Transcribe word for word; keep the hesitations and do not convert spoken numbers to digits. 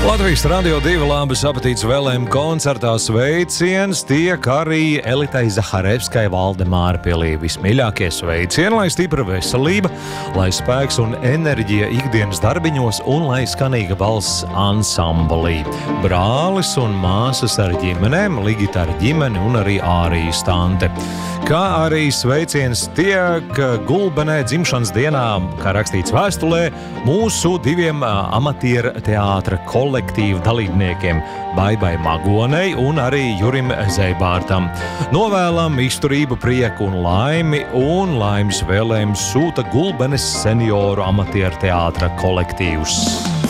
Latvijas Radio divi labas apetītes vēlējumu koncertā sveiciens tiek arī Elitai Zaharevskai Valdemāra pilī. Vismīļākie sveicieni, lai stipra veselība, lai spēks un enerģija ikdienas darbiņos un lai skanīga balss ansamblī. Brālis un māsas ar ģimenēm, Ligita ar ģimeni un arī Ārijas tante. Kā arī sveiciens tiek Gulbenē dzimšanas dienā, kā rakstīts vēstulē, mūsu diviem amatieru teātra kolektīvu dalībniekiem Baibai Magonei un arī Jurim Zeibārtam. Novēlam izturību, prieku un laimi, un laimes vēlējums sūta Gulbenes senioru amatieru teātra kolektīvs.